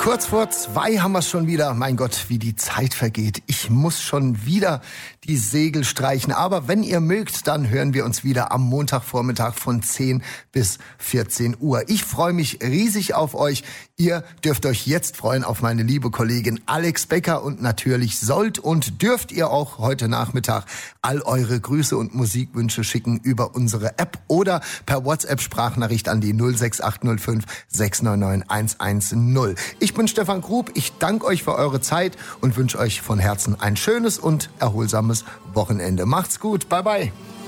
Kurz vor 2 haben wir es schon wieder. Mein Gott, wie die Zeit vergeht. Ich muss schon wieder die Segel streichen. Aber wenn ihr mögt, dann hören wir uns wieder am Montagvormittag von 10 bis 14 Uhr. Ich freue mich riesig auf euch. Ihr dürft euch jetzt freuen auf meine liebe Kollegin Alex Becker. Und natürlich sollt und dürft ihr auch heute Nachmittag all eure Grüße und Musikwünsche schicken über unsere App oder per WhatsApp-Sprachnachricht an die 06805 699 110. Ich bin Stefan Grub, ich danke euch für eure Zeit und wünsche euch von Herzen ein schönes und erholsames Wochenende. Macht's gut, bye bye.